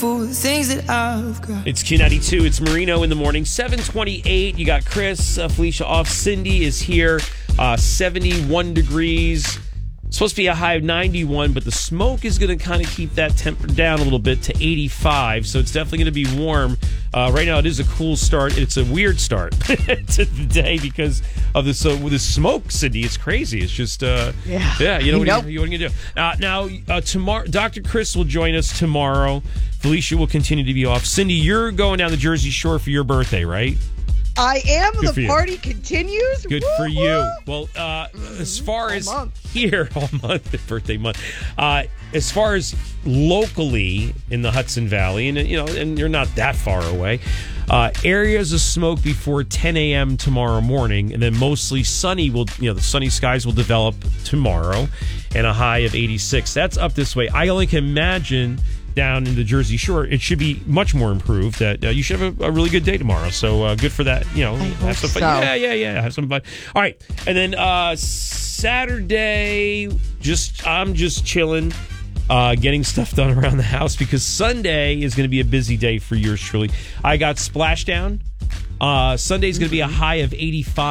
for the things that I've got. It's Q92. It's Marino in the morning. 7:28. You got Chris, Felicia off. Cindy is here. 71 degrees. Supposed to be a high of 91, but the smoke is going to kind of keep that temper down a little bit to 85. So it's definitely going to be warm. Right now, it is a cool start. It's a weird start to the day because of this with the smoke, Cindy. It's crazy. It's just yeah. You know what are you going to do? Now tomorrow, Dr. Chris will join us tomorrow. Felicia will continue to be off. Cindy, you're going down the Jersey Shore for your birthday, right? I am. Good The party continues. Good for you. Well, as far as here, all month, birthday month, as far as locally in the Hudson Valley, and and you're not that far away, areas of smoke before 10 a.m. tomorrow morning, and then mostly sunny. The sunny skies will develop tomorrow, and a high of 86. That's up this way. I only can imagine. Down in the Jersey Shore, it should be much more improved. That you should have a really good day tomorrow. So good for that. Have some fun. So. Yeah. Have some fun. All right, and then Saturday, I'm just chilling, getting stuff done around the house because Sunday is going to be a busy day for yours truly. I got Splashdown. Sunday is going to be a high of 85.